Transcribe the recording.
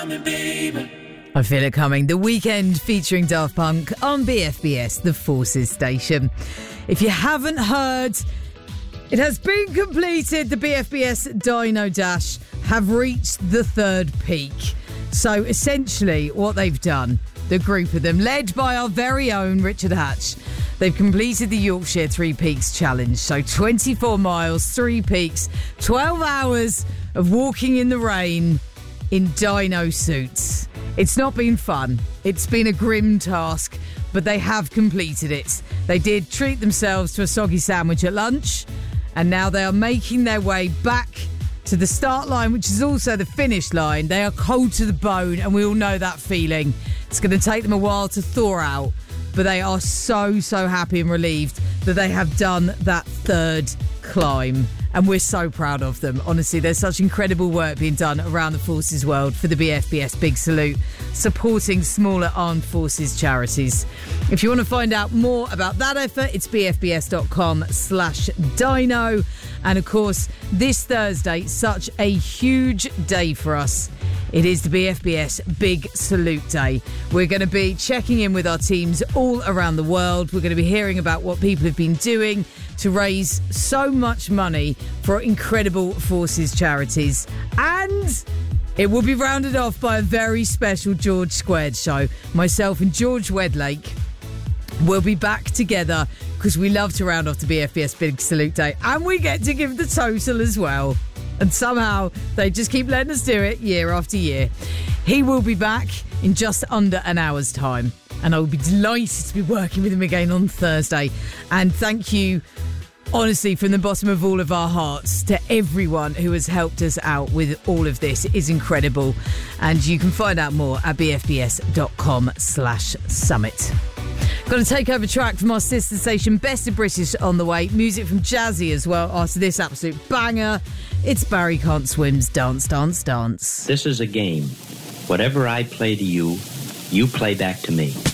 I Feel It Coming, the weekend featuring Daft Punk on BFBS, the Forces station. If you haven't heard, it has been completed. The BFBS Dino Dash have reached the third peak. So essentially what they've done, the group of them, led by our very own Richard Hatch, they've completed the Yorkshire Three Peaks Challenge. So 24 miles, 3 peaks, 12 hours of walking in the rain in dino suits. It's not been fun. It's been a grim task, but they have completed it. They did treat themselves to a soggy sandwich at lunch, and now they are making their way back to the start line, which is also the finish line. They are cold to the bone, and we all know that feeling. It's going to take them a while to thaw out, but they are so happy and relieved that they have done that third climb. And we're so proud of them. Honestly, there's such incredible work being done around the Forces world for the BFBS Big Salute, supporting smaller armed forces charities. If you want to find out more about that effort, it's bfbs.com/dino. And of course, this Thursday, such a huge day for us. It is the BFBS Big Salute Day. We're going to be checking in with our teams all around the world. We're going to be hearing about what people have been doing to raise so much money for incredible forces charities. And it will be rounded off by a very special George Squared show. Myself and George Wedlake will be back together because we love to round off the BFBS Big Salute Day. And we get to give the total as well. And somehow they just keep letting us do it year after year. He will be back in just under an hour's time. And I will be delighted to be working with him again on Thursday. And thank you, honestly, from the bottom of all of our hearts, to everyone who has helped us out with all of this. It is incredible. And you can find out more at bfbs.com/summit. Got a takeover track from our sister station, Best of British, on the way. Music from Jazzy as well after this absolute banger. It's Barry Can't Swim's Dance, Dance, Dance. This is a game. Whatever I play to you, you play back to me.